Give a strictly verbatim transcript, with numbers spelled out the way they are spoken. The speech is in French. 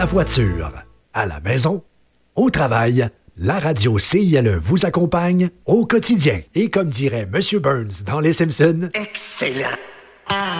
la voiture, à la maison, au travail, la radio C I L E vous accompagne au quotidien. Et comme dirait M. Burns dans Les Simpsons, excellent!